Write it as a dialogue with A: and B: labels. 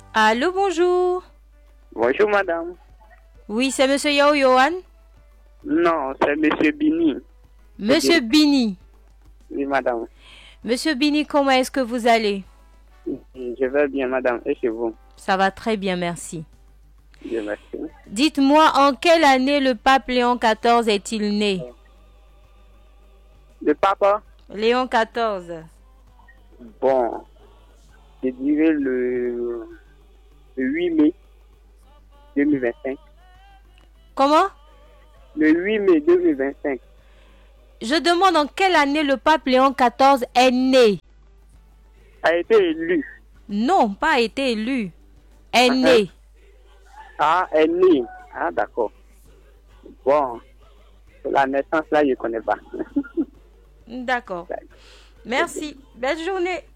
A: Allô, bonjour.
B: Bonjour, madame.
A: Oui, c'est Monsieur Yao Yohan.
B: Non, c'est Monsieur Bini.
A: Monsieur Bini.
B: Oui, madame.
A: Monsieur Bini, comment est-ce que vous allez?
B: Je vais bien, madame. Et chez vous?
A: Ça va très bien, merci.
B: Dieu merci.
A: Dites-moi, en quelle année le pape Léon XIV est-il né?
B: Le papa?
A: Léon XIV.
B: Bon, je dirais le 8 mai 2025.
A: Comment?
B: Le 8 mai 2025
A: Je demande en quelle année le pape Léon XIV est né?
B: a été élu.
A: Non, pas été élu. Est
B: Uh-huh.
A: né.
B: Ah, est né. Ah, d'accord. Bon, la naissance là, je ne connais pas.
A: D'accord. Merci. Belle journée.